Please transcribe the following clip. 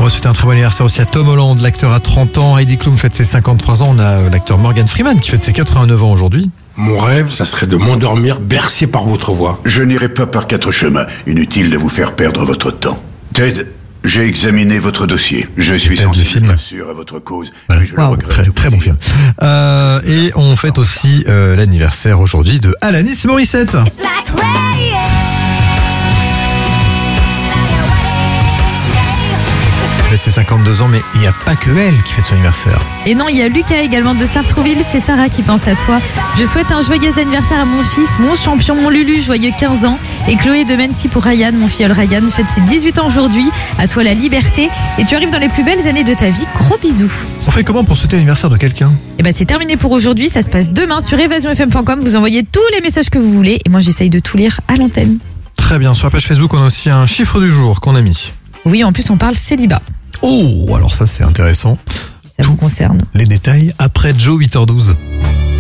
va souhaiter un très bon anniversaire aussi à Tom Holland, l'acteur à 30 ans. Heidi Klum fête ses 53 ans. On a l'acteur Morgan Freeman qui fête ses 89 ans aujourd'hui. Mon rêve, ça serait de m'endormir bercé par votre voix. Je n'irai pas par 4 chemins. Inutile de vous faire perdre votre temps. Ted, j'ai examiné votre dossier. Je suis sensible, bien sûr, à votre cause. Voilà. Mais je le regrette. Très bon film. Et on fête aussi l'anniversaire aujourd'hui de Alanis Morissette. Elle fête ses 52 ans, mais il n'y a pas que elle qui fête son anniversaire. Et non, il y a Lucas également de Sartrouville, c'est Sarah qui pense à toi. Je souhaite un joyeux anniversaire à mon fils, mon champion, mon Lulu, joyeux 15 ans. Et Chloé de Menti pour Ryan, mon filleul Ryan, fête ses 18 ans aujourd'hui. À toi la liberté. Et tu arrives dans les plus belles années de ta vie. Gros bisous. On fait comment pour souhaiter l'anniversaire de quelqu'un ? Et c'est terminé pour aujourd'hui. Ça se passe demain sur evasionfm.com. Vous envoyez tous les messages que vous voulez. Et moi, j'essaye de tout lire à l'antenne. Très bien. Sur la page Facebook, on a aussi un chiffre du jour qu'on a mis. Oui, en plus, on parle célibat. Oh, alors ça, c'est intéressant. Ça vous concerne. Les détails après Joe, 8h12.